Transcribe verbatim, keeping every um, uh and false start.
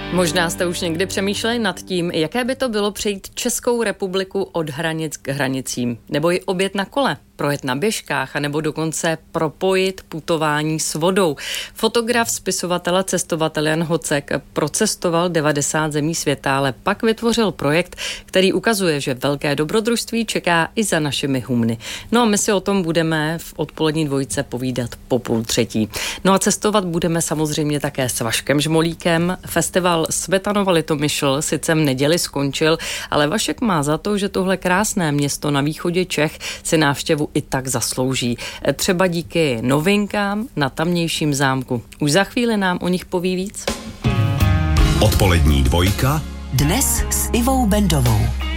Možná jste už někdy přemýšleli nad tím, jaké by to bylo přejít Českou republiku od hranic k hranicím, nebo ji objet na kole, projet na běžkách, anebo dokonce propojit putování s vodou. Fotograf, spisovatel a cestovatel Jan Hocek procestoval devadesát zemí světa, ale pak vytvořil projekt, který ukazuje, že velké dobrodružství čeká i za našimi humny. No a my si o tom budeme v odpolední dvojce povídat po půl třetí. No a cestovat budeme samozřejmě také s Vaškem Žmolíkem. Festival Smetanova Litomyšl sice v neděli skončil, ale Vašek má za to, že tohle krásné město na východě Čech si návštěvu i tak zaslouží. Třeba díky novinkám na tamnějším zámku. Už za chvíli nám o nich poví víc. Odpolední dvojka. Dnes s Ivou Bendovou.